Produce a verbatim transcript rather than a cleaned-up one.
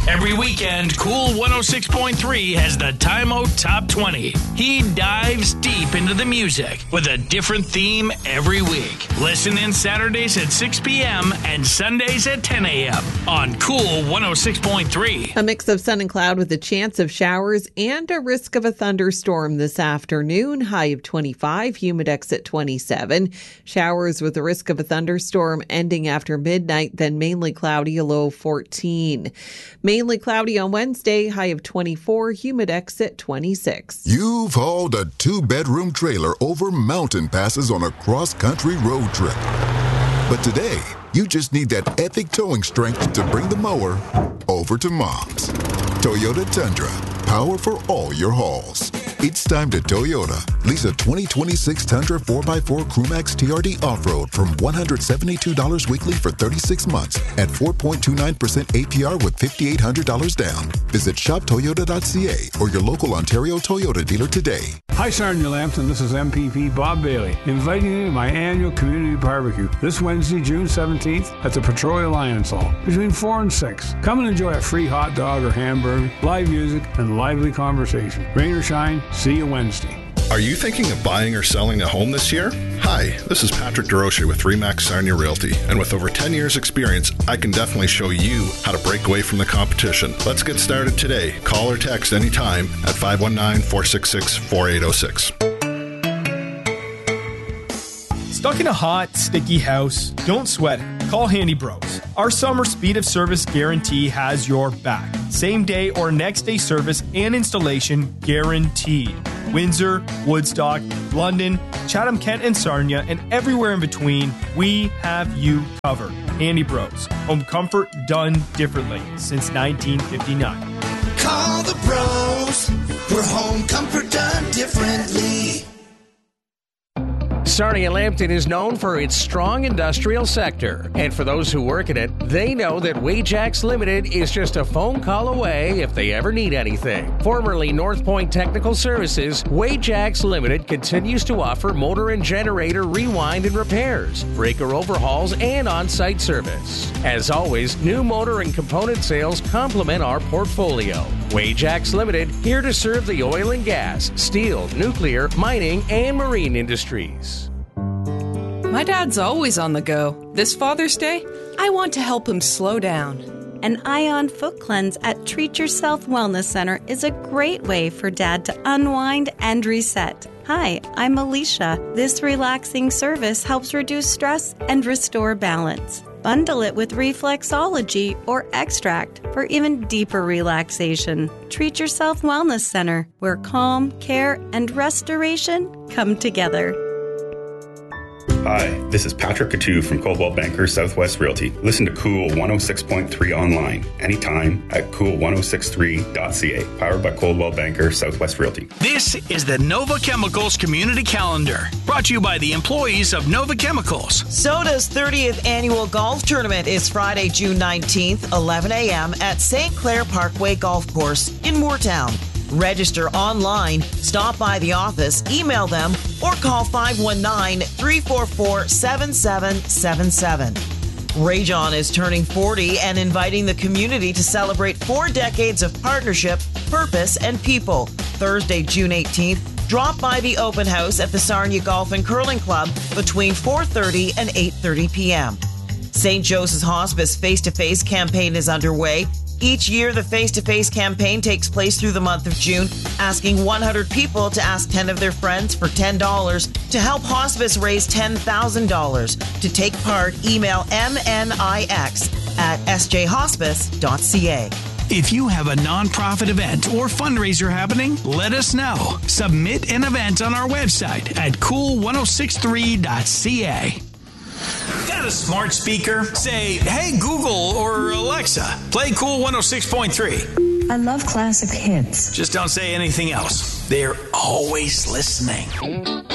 Every weekend, Cool one oh six point three has the Time Out Top twenty. He dives deep into the music with a different theme every week. Listen in Saturdays at six p.m. and Sundays at ten a.m. on Cool one oh six point three. A mix of sun and cloud with a chance of showers and a risk of a thunderstorm this afternoon. High of twenty-five, humidex at twenty-seven. Showers with a risk of a thunderstorm ending after midnight, then mainly cloudy, a low of fourteen. Mainly cloudy on Wednesday, high of twenty-four, humidex at twenty-six. You've hauled a two-bedroom trailer over mountain passes on a cross-country road trip. But today, you just need that epic towing strength to bring the mower over to Mom's. Toyota Tundra, power for all your hauls. It's time to Toyota. Lease a twenty twenty-six Tundra four by four Crewmax T R D Off-Road from one hundred seventy-two dollars weekly for thirty-six months at four point two nine percent A P R with five thousand eight hundred dollars down. Visit shop toyota dot c a or your local Ontario Toyota dealer today. Hi, Sarnia Lambton. This is M P P Bob Bailey, inviting you to my annual community barbecue this Wednesday, June seventeenth at the Petrolia Lions Hall between four and six. Come and enjoy a free hot dog or hamburger, live music, and lively conversation. Rain or shine, see you Wednesday. Are you thinking of buying or selling a home this year? Hi, this is Patrick DeRoche with Remax Sarnia Realty, and with over ten years experience, I can definitely show you how to break away from the competition. Let's get started today. Call or text anytime at five one nine, four six six, four eight zero six. Stuck in a hot, sticky house? Don't sweat it. Call Handy Bros. Our summer speed of service guarantee has your back. Same day or next day service and installation guaranteed. Windsor, Woodstock, London, Chatham-Kent and Sarnia, and everywhere in between, we have you covered. Handy Bros. Home comfort done differently since nineteen fifty-nine. Call the bros for home comfort done differently. Sarnia Lambton is known for its strong industrial sector. And for those who work in it, they know that Wajax Limited is just a phone call away if they ever need anything. Formerly North Point Technical Services, Wajax Limited continues to offer motor and generator rewind and repairs, breaker overhauls, and on-site service. As always, new motor and component sales complement our portfolio. Wajax Limited, here to serve the oil and gas, steel, nuclear, mining, and marine industries. My dad's always on the go. This Father's Day, I want to help him slow down. An Ion Foot Cleanse at Treat Yourself Wellness Center is a great way for Dad to unwind and reset. Hi, I'm Alicia. This relaxing service helps reduce stress and restore balance. Bundle it with reflexology or extract for even deeper relaxation. Treat Yourself Wellness Center, where calm, care, and restoration come together. Hi, this is Patrick Coutu from Coldwell Banker Southwest Realty. Listen to Cool one oh six point three online, anytime at cool one oh six three dot c a. Powered by Coldwell Banker Southwest Realty. This is the Nova Chemicals Community Calendar, brought to you by the employees of Nova Chemicals. Soda's thirtieth annual golf tournament is Friday, June nineteenth, eleven a.m. at Saint Clair Parkway Golf Course in Moortown. Register online, stop by the office, email them, or call five one nine, three four four, seven seven seven seven. Ray John is turning forty and inviting the community to celebrate four decades of partnership, purpose, and people. Thursday, June eighteenth, drop by the open house at the Sarnia Golf and Curling Club between four thirty and eight thirty p.m. Saint Joseph's Hospice face-to-face campaign is underway. Each year, the face-to-face campaign takes place through the month of June, asking one hundred people to ask ten of their friends for ten dollars to help hospice raise ten thousand dollars. To take part, email M N I X at s j hospice dot c a. If you have a nonprofit event or fundraiser happening, let us know. Submit an event on our website at cool ten sixty-three dot c a. Got a smart speaker? Say, hey, Google or Alexa, play Cool one oh six point three. I love classic hits. Just don't say anything else. They're always listening.